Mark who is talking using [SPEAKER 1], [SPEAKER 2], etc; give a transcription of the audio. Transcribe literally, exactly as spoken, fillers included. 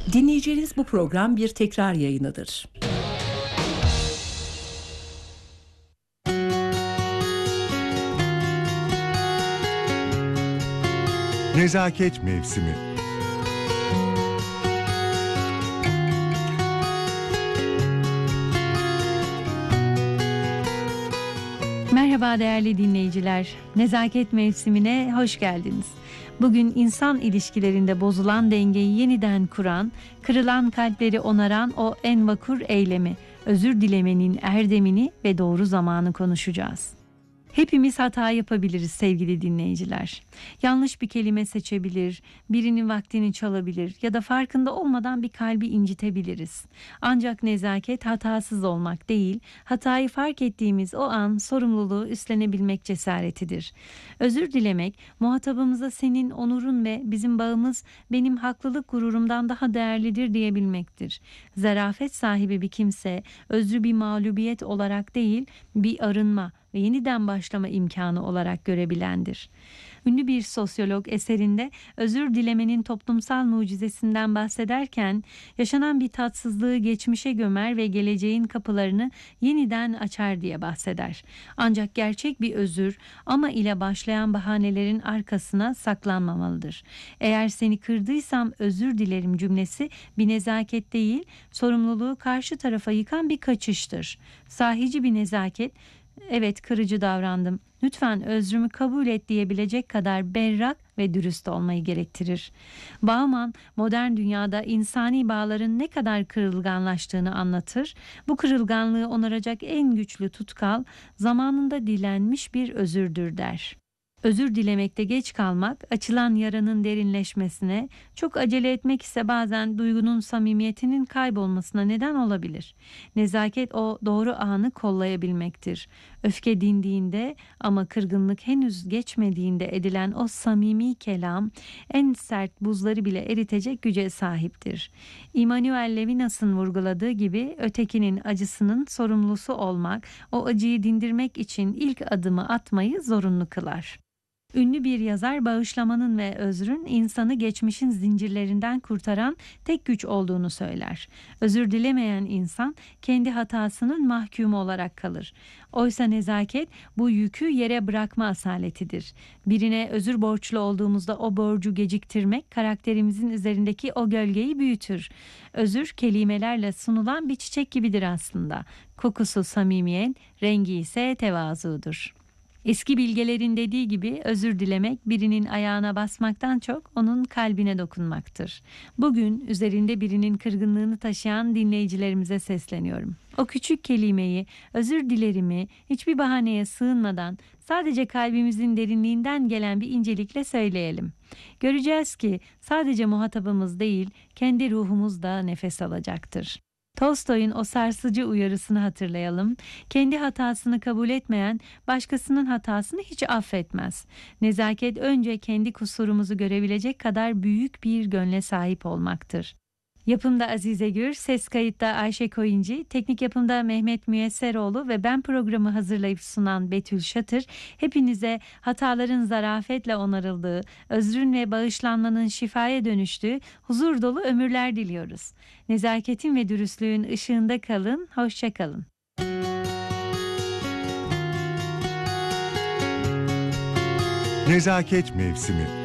[SPEAKER 1] Dinleyeceğiniz bu program bir tekrar yayınıdır.
[SPEAKER 2] Nezaket Mevsimi.
[SPEAKER 3] Merhaba değerli dinleyiciler. Nezaket Mevsimine hoş geldiniz. Bugün insan ilişkilerinde bozulan dengeyi yeniden kuran, kırılan kalpleri onaran o en vakur eylemi, özür dilemenin erdemini ve doğru zamanı konuşacağız. Hepimiz hata yapabiliriz sevgili dinleyiciler. Yanlış bir kelime seçebilir, birinin vaktini çalabilir ya da farkında olmadan bir kalbi incitebiliriz. Ancak nezaket hatasız olmak değil, hatayı fark ettiğimiz o an sorumluluğu üstlenebilmek cesaretidir. Özür dilemek, muhatabımıza senin onurun ve bizim bağımız benim haklılık gururumdan daha değerlidir diyebilmektir. Zarafet sahibi bir kimse, özrü bir mağlubiyet olarak değil, bir arınma ve yeniden başlama imkanı olarak görebilendir. Ünlü bir sosyolog eserinde özür dilemenin toplumsal mucizesinden bahsederken yaşanan bir tatsızlığı geçmişe gömer ve geleceğin kapılarını yeniden açar diye bahseder. Ancak gerçek bir özür ama ile başlayan bahanelerin arkasına saklanmamalıdır. Eğer seni kırdıysam özür dilerim cümlesi bir nezaket değil, sorumluluğu karşı tarafa yıkan bir kaçıştır. Sahici bir nezaket, evet kırıcı davrandım, lütfen özrümü kabul et diyebilecek kadar berrak ve dürüst olmayı gerektirir. Bauman modern dünyada insani bağların ne kadar kırılganlaştığını anlatır. Bu kırılganlığı onaracak en güçlü tutkal zamanında dilenmiş bir özürdür der. Özür dilemekte geç kalmak, açılan yaranın derinleşmesine, çok acele etmek ise bazen duygunun samimiyetinin kaybolmasına neden olabilir. Nezaket o doğru anı kollayabilmektir. Öfke dindiğinde ama kırgınlık henüz geçmediğinde edilen o samimi kelam, en sert buzları bile eritecek güce sahiptir. Immanuel Levinas'ın vurguladığı gibi ötekinin acısının sorumlusu olmak, o acıyı dindirmek için ilk adımı atmayı zorunlu kılar. Ünlü bir yazar bağışlamanın ve özrün insanı geçmişin zincirlerinden kurtaran tek güç olduğunu söyler. Özür dilemeyen insan kendi hatasının mahkumu olarak kalır. Oysa nezaket bu yükü yere bırakma asaletidir. Birine özür borçlu olduğumuzda o borcu geciktirmek karakterimizin üzerindeki o gölgeyi büyütür. Özür kelimelerle sunulan bir çiçek gibidir aslında. Kokusu samimiyet, rengi ise tevazudur. Eski bilgelerin dediği gibi özür dilemek birinin ayağına basmaktan çok onun kalbine dokunmaktır. Bugün üzerinde birinin kırgınlığını taşıyan dinleyicilerimize sesleniyorum. O küçük kelimeyi, özür dilerimi hiçbir bahaneye sığınmadan sadece kalbimizin derinliğinden gelen bir incelikle söyleyelim. Göreceğiz ki sadece muhatabımız değil, kendi ruhumuz da nefes alacaktır. Tolstoy'un o sarsıcı uyarısını hatırlayalım. Kendi hatasını kabul etmeyen başkasının hatasını hiç affetmez. Nezaket önce kendi kusurumuzu görebilecek kadar büyük bir gönle sahip olmaktır. Yapımda Azize Gür, ses kayıtta Ayşe Koyuncu, teknik yapımda Mehmet Müyesseroğlu ve ben programı hazırlayıp sunan Betül Şatır, hepinize hataların zarafetle onarıldığı, özrün ve bağışlanmanın şifaya dönüştüğü huzur dolu ömürler diliyoruz. Nezaketin ve dürüstlüğün ışığında kalın, hoşça kalın.
[SPEAKER 2] Nezaket Mevsimi.